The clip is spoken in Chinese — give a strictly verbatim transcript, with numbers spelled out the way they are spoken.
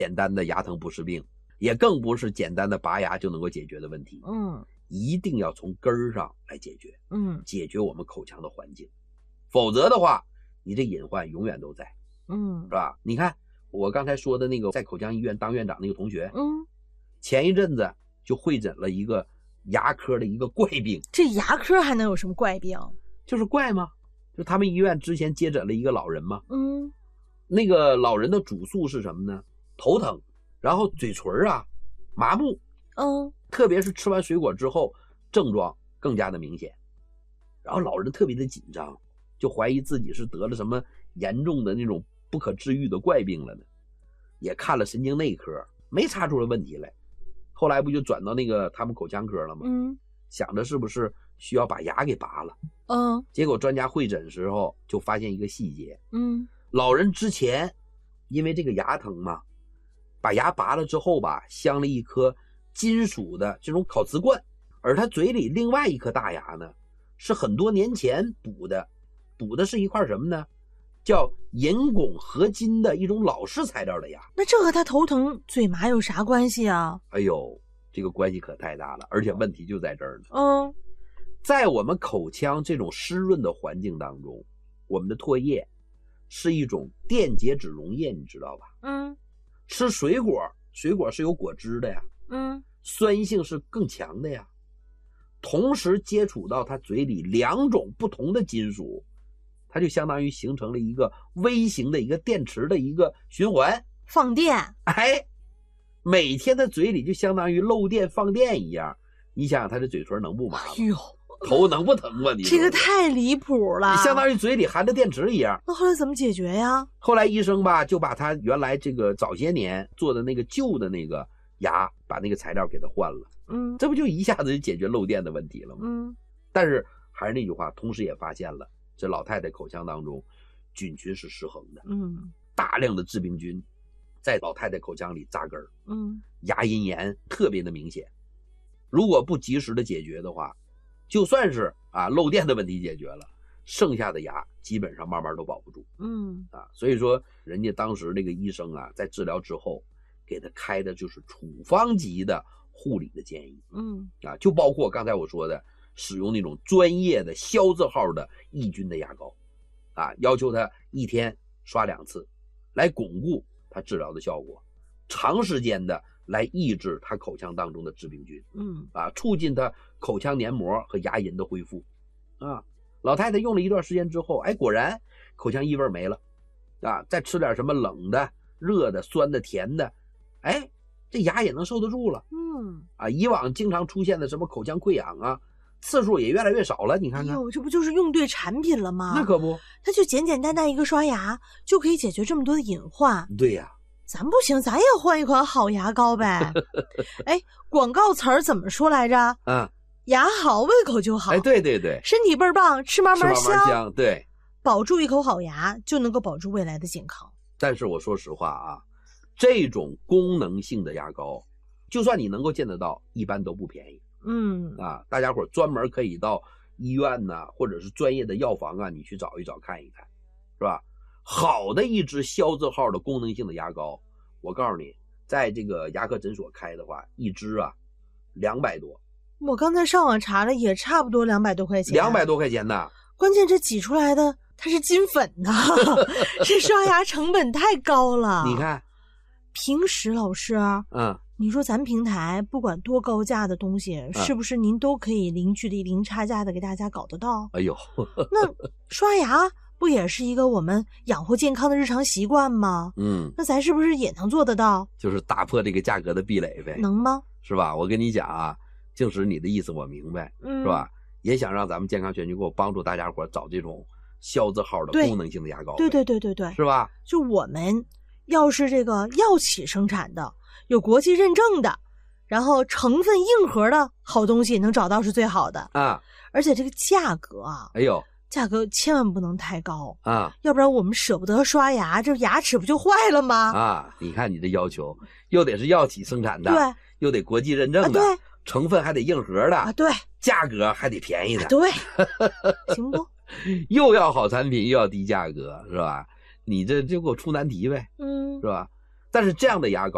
简单的牙疼不是病，也更不是简单的拔牙就能够解决的问题。 嗯， 一定要从根儿上来解决， 嗯， 解决我们口腔的环境，否则的话，你这隐患永远都在， 嗯， 是吧？你看我刚才说的那个在口腔医院当院长那个同学， 嗯， 前一阵子就会诊了一个牙科的一个怪病。 这牙科还能有什么怪病？ 就是怪吗？就他们医院之前接诊了一个老人嘛， 嗯， 那个老人的主诉是什么呢？头疼，然后嘴唇啊麻木， 嗯， 特别是吃完水果之后，症状更加的明显。然后老人特别的紧张，就怀疑自己是得了什么严重的那种不可治愈的怪病了呢。也看了神经内科，没查出来问题来。后来不就转到那个他们口腔科了吗？ 嗯， 想着是不是需要把牙给拔了。 嗯， 结果专家会诊时候就发现一个细节， 嗯， 老人之前因为这个牙疼嘛，把牙拔了之后吧，镶了一颗金属的这种烤瓷冠，而他嘴里另外一颗大牙呢，是很多年前补的，补的是一块什么呢？叫银汞合金的一种老式材料的牙。 那这和他头疼嘴麻有啥关系啊？ 哎呦，这个关系可太大了，而且问题就在这儿呢。 嗯， 在我们口腔这种湿润的环境当中，我们的唾液是一种电解质溶液，你知道吧？ 嗯， 吃水果，水果是有果汁的呀， 嗯， 酸性是更强的呀。同时接触到它嘴里两种不同的金属，它就相当于形成了一个微型的一个电池的一个循环， 放电。 哎，每天的嘴里就相当于漏电放电一样。你想想他这嘴唇能不麻吗？ 哎呦， 头能不疼吗？你这个太离谱了， 你相当于嘴里含着电池一样。 那后来怎么解决呀？ 后来医生吧就把他原来这个早些年做的那个旧的那个牙，把那个材料给他换了。 嗯， 这不就一下子就解决漏电的问题了吗？ 嗯， 但是还是那句话，同时也发现了这老太太口腔当中菌群是失衡的， 嗯， 大量的致病菌在老太太口腔里扎根， 嗯， 牙龈炎特别的明显。如果不及时的解决的话，就算是啊漏电的问题解决了，剩下的牙基本上慢慢都保不住。 嗯， 啊，所以说人家当时那个医生啊，在治疗之后给他开的就是处方级的护理的建议。 嗯， 啊，就包括刚才我说的使用那种专业的消字号的抑菌的牙膏，啊，要求他一天刷两次，来巩固他治疗的效果，长时间的来抑制他口腔当中的致病菌。 嗯， 啊，促进他口腔黏膜和牙龈的恢复。啊，老太太用了一段时间之后，哎，果然口腔异味没了。啊，再吃点什么冷的、热的、酸的、甜的，哎，这牙也能受得住了。 嗯， 啊，以往经常出现的什么口腔溃疡啊，次数也越来越少了。你看看， 哎呦，这不就是用对产品了吗？ 那可不， 它就简简单单一个刷牙就可以解决这么多的隐患。 对呀、 咱不行，咱也换一款好牙膏呗。哎，广告词儿怎么说来着？ 啊， 牙好，胃口就好。 哎，对对对， 身体倍儿棒，吃嘛吃嘛香。 嘛香，对。 保住一口好牙，就能够保住未来的健康。 但是我说实话啊，这种功能性的牙膏，就算你能够见得到，一般都不便宜。 嗯啊，大家伙专门可以到医院呐、或者是专业的药房啊，你去找一找看一看，是吧？好的一支消字号的功能性的牙膏，我告诉你，在这个牙科诊所开的话，一支啊两百多， 我刚才上网查了，也差不多两百多块钱。 两百多块钱呢。 关键这挤出来的它是金粉呐，这刷牙成本太高了。 你看， 平时老师， 嗯， 你说咱平台不管多高价的东西， 嗯是不是您都可以零距离、零差价的给大家搞得到？ 哎呦， 那刷牙不也是一个我们养护健康的日常习惯吗？ 嗯， 那咱是不是也能做得到？ 就是打破这个价格的壁垒呗， 能吗？ 是吧？我跟你讲啊，静石你的意思我明白， 嗯， 是吧？也想让咱们健康全机构帮助大家伙找这种消字号的对功能性的牙膏， 对对对对对， 是吧？ 就我们要是这个药企生产的，有国际认证的，然后成分硬核的好东西能找到是最好的啊！ 而且这个价格啊， 哎呦， 价格千万不能太高啊， 要不然我们舍不得刷牙，这牙齿不就坏了吗？ 啊，你看你这要求，又得是药企生产的， 对， 又得国际认证的， 啊、对， 成分还得硬核的， 啊，对， 价格还得便宜的， 啊、对，行不？ 又要好产品，又要低价格，是吧？你这就给我出难题呗， 嗯， 是吧？但是这样的牙膏。